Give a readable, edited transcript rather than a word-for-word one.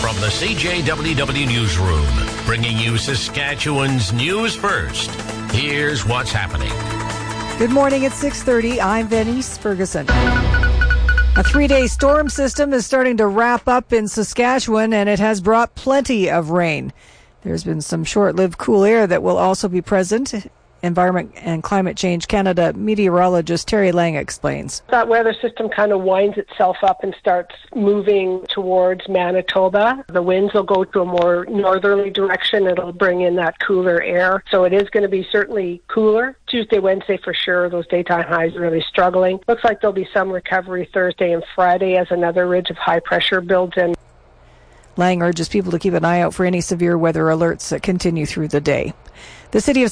From the CJWW Newsroom, bringing you Saskatchewan's news first. Here's what's happening. Good morning at 6:30. I'm Venice Ferguson. A 3-day storm system is starting to wrap up in Saskatchewan, and it has brought plenty of rain. There's been some short-lived cool air that will also be present. Environment and Climate Change Canada meteorologist Terry Lang explains. That weather system kind of winds itself up and starts moving towards Manitoba. The winds will go to a more northerly direction. It'll bring in that cooler air. So it is going to be certainly cooler. Tuesday, Wednesday for sure. Those daytime highs are really struggling. Looks like there'll be some recovery Thursday and Friday as another ridge of high pressure builds in. Lang urges people to keep an eye out for any severe weather alerts that continue through the day. The city of